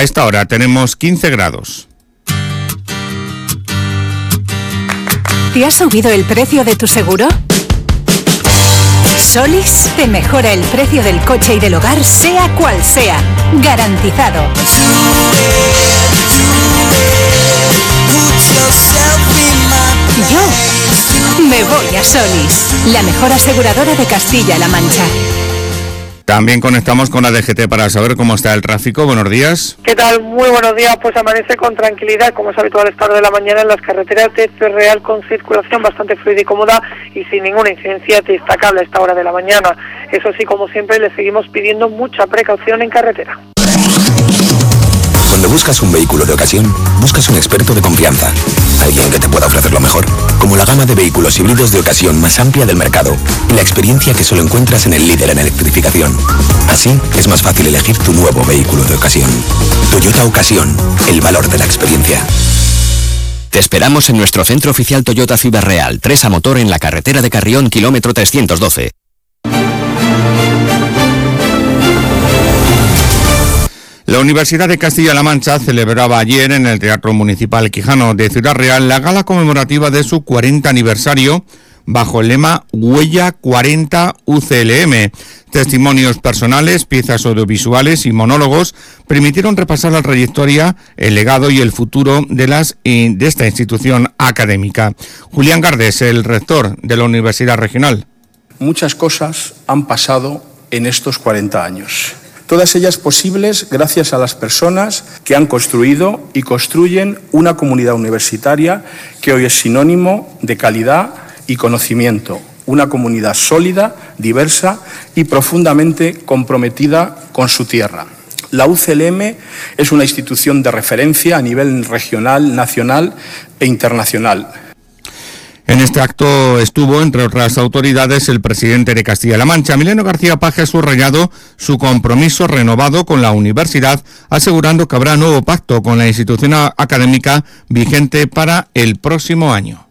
esta hora tenemos 15 grados. ¿Te ha subido el precio de tu seguro? Solís te mejora el precio del coche y del hogar, sea cual sea. Garantizado. Yo me voy a Solís, la mejor aseguradora de Castilla-La Mancha. También conectamos con la DGT para saber cómo está el tráfico. Buenos días. ¿Qué tal? Muy buenos días. Pues amanece con tranquilidad, como es habitual esta hora de la mañana, en las carreteras de Ciudad Real, con circulación bastante fluida y cómoda y sin ninguna incidencia destacable a esta hora de la mañana. Eso sí, como siempre, le seguimos pidiendo mucha precaución en carretera. Cuando buscas un vehículo de ocasión, buscas un experto de confianza. Alguien que te pueda ofrecer lo mejor, como la gama de vehículos híbridos de ocasión más amplia del mercado y la experiencia que solo encuentras en el líder en electrificación. Así, es más fácil elegir tu nuevo vehículo de ocasión. Toyota Ocasión, el valor de la experiencia. Te esperamos en nuestro centro oficial Toyota Ciudad Real, 3 a motor en la carretera de Carrión, kilómetro 312. La Universidad de Castilla-La Mancha celebraba ayer en el Teatro Municipal Quijano de Ciudad Real la gala conmemorativa de su 40 aniversario bajo el lema Huella 40 UCLM. Testimonios personales, piezas audiovisuales y monólogos permitieron repasar la trayectoria, el legado y el futuro de esta institución académica. Julián Gardes, el rector de la Universidad Regional. Muchas cosas han pasado en estos 40 años. Todas ellas posibles gracias a las personas que han construido y construyen una comunidad universitaria que hoy es sinónimo de calidad y conocimiento. Una comunidad sólida, diversa y profundamente comprometida con su tierra. La UCLM es una institución de referencia a nivel regional, nacional e internacional. En este acto estuvo, entre otras autoridades, el presidente de Castilla-La Mancha. Emiliano García Paje ha subrayado su compromiso renovado con la universidad, asegurando que habrá nuevo pacto con la institución académica vigente para el próximo año.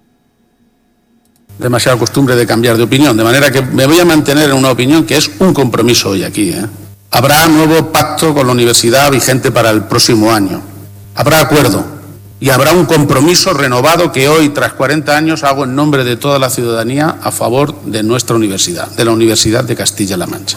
Demasiada costumbre de cambiar de opinión, de manera que me voy a mantener en una opinión que es un compromiso hoy aquí. Habrá nuevo pacto con la universidad vigente para el próximo año. Habrá acuerdo. Y habrá un compromiso renovado que hoy, tras 40 años, hago en nombre de toda la ciudadanía a favor de nuestra universidad, de la Universidad de Castilla-La Mancha.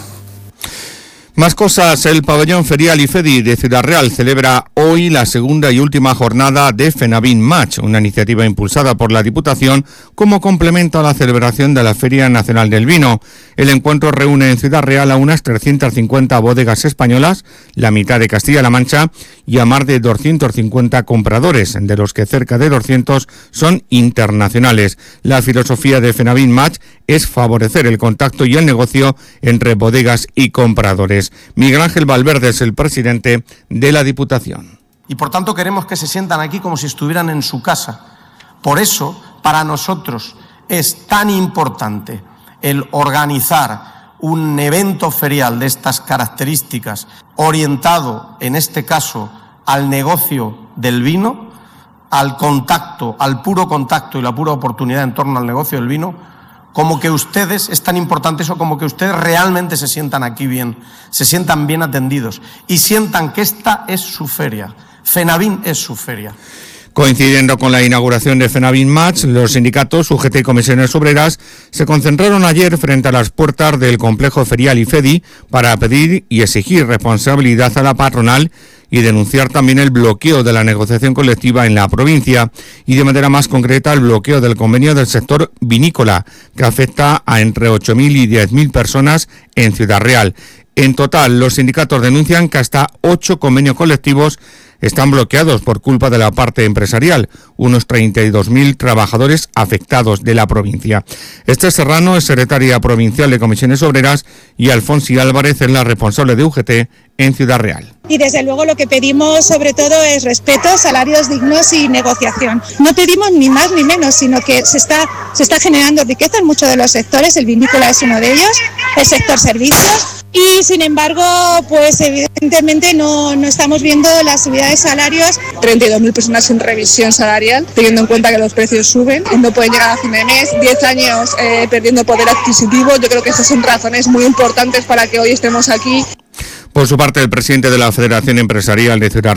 Más cosas, el pabellón ferial IFEDI de Ciudad Real celebra hoy la segunda y última jornada de FENAVIN Match, una iniciativa impulsada por la Diputación como complemento a la celebración de la Feria Nacional del Vino. El encuentro reúne en Ciudad Real a unas 350 bodegas españolas, la mitad de Castilla-La Mancha, y a más de 250 compradores, de los que cerca de 200 son internacionales. La filosofía de FENAVIN Match es favorecer el contacto y el negocio entre bodegas y compradores. Miguel Ángel Valverde es el presidente de la Diputación. Y por tanto queremos que se sientan aquí como si estuvieran en su casa. Por eso, para nosotros es tan importante el organizar un evento ferial de estas características, orientado, en este caso, al negocio del vino, al contacto, al puro contacto y la pura oportunidad en torno al negocio del vino, como que ustedes, es tan importante eso, como que ustedes realmente se sientan aquí bien, se sientan bien atendidos y sientan que esta es su feria, FENAVIN es su feria. Coincidiendo con la inauguración de FENAVIN Match, los sindicatos UGT y comisiones obreras se concentraron ayer frente a las puertas del complejo ferial IFEDI para pedir y exigir responsabilidad a la patronal y denunciar también el bloqueo de la negociación colectiva en la provincia y de manera más concreta el bloqueo del convenio del sector vinícola que afecta a entre 8.000 y 10.000 personas en Ciudad Real. En total, los sindicatos denuncian que hasta 8 convenios colectivos están bloqueados por culpa de la parte empresarial, unos 32.000 trabajadores afectados de la provincia. Esther Serrano es secretaria provincial de Comisiones Obreras y Alfonsi Álvarez es la responsable de UGT en Ciudad Real. Y desde luego lo que pedimos sobre todo es respeto, salarios dignos y negociación. No pedimos ni más ni menos, sino que se está generando riqueza en muchos de los sectores, el vinícola es uno de ellos, el sector servicios. Y sin embargo, pues evidentemente no estamos viendo la subida de salarios. 32.000 personas sin revisión salarial, teniendo en cuenta que los precios suben, no pueden llegar a fin de mes, 10 años perdiendo poder adquisitivo. Yo creo que esas son razones muy importantes para que hoy estemos aquí. Por su parte, el presidente de la Federación Empresarial de Ciudad